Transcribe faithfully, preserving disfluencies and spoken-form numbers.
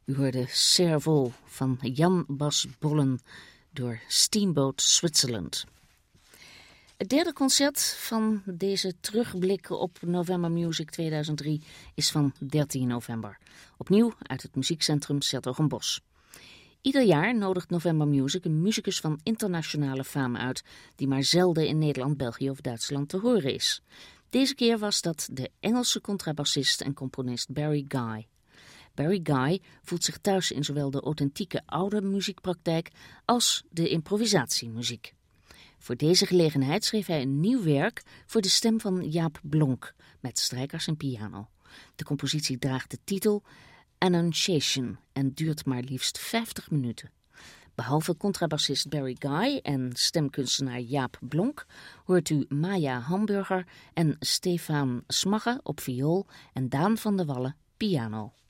U hoorde Serval van Jan Bas Bollen door Steamboat Switzerland. Het derde concert van deze terugblik op November Music tweeduizend drie is van dertien november. Opnieuw uit het muziekcentrum 's-Hertogenbosch. Ieder jaar nodigt November Music een muzikus van internationale faam uit, die maar zelden in Nederland, België of Duitsland te horen is. Deze keer was dat de Engelse contrabassist en componist Barry Guy. Barry Guy voelt zich thuis in zowel de authentieke oude muziekpraktijk als de improvisatiemuziek. Voor deze gelegenheid schreef hij een nieuw werk voor de stem van Jaap Blonk, met strijkers en piano. De compositie draagt de titel Annunciation en duurt maar liefst vijftig minuten. Behalve contrabassist Barry Guy en stemkunstenaar Jaap Blonk hoort u Maya Hamburger en Stefan Smagge op viool en Daan van der Wallen piano.